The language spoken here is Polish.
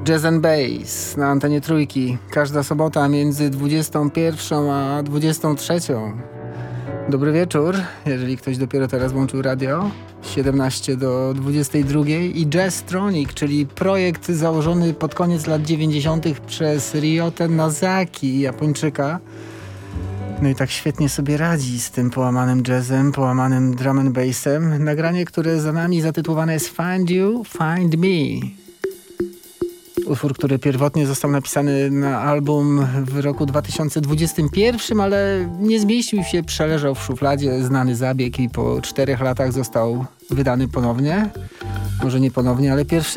Jazz and Bass na antenie Trójki. Każda sobota między 21 a 23. Dobry wieczór, jeżeli ktoś dopiero teraz włączył radio. 17 do 22 i Jazztronic, czyli projekt założony pod koniec lat 90. przez Ryotę Nazaki, Japończyka. No i tak świetnie sobie radzi z tym połamanym jazzem, połamanym drum and bassem. Nagranie, które za nami zatytułowane jest Find You, Find Me. Utwór, który pierwotnie został napisany na album w roku 2021, ale nie zmieścił się, przeleżał w szufladzie, znany zabieg i po 4 latach został wydany ponownie. Może nie ponownie, ale pierwszy